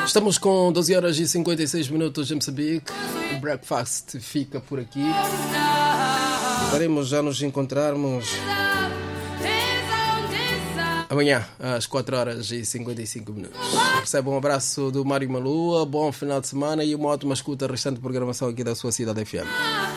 Estamos com 12 horas e 56 minutos em Moçambique. O Breakfast fica por aqui. Estaremos já nos encontrarmos amanhã às 4 horas e 55 minutos. Recebe um abraço do Mário Malua, bom final de semana e uma ótima escuta restante programação aqui da sua Cidade FM.